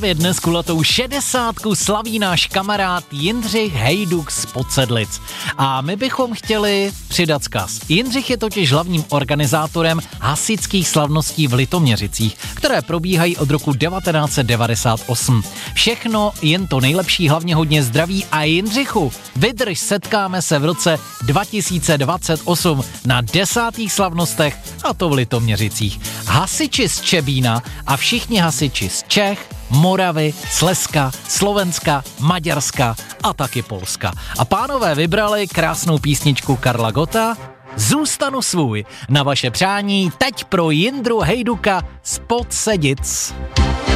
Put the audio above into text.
právě dnes kulatou 60 slaví náš kamarád Jindřich Hejduk z Podsedlic. A my bychom chtěli přidat vzkaz. Jindřich je totiž hlavním organizátorem hasičských slavností v Litoměřicích, které probíhají od roku 1998. Všechno jen to nejlepší, hlavně hodně zdraví a Jindřichu, vydrž, setkáme se v roce 2028 na 10. slavnostech, a to v Litoměřicích. Hasiči z Čebína a všichni hasiči z Čech, Moravy, Slezska, Slovenska, Maďarska a taky Polska. A pánové vybrali krásnou písničku Karla Gotta Zůstanu svůj. Na vaše přání teď pro Jindru Hejduka z Podsedic.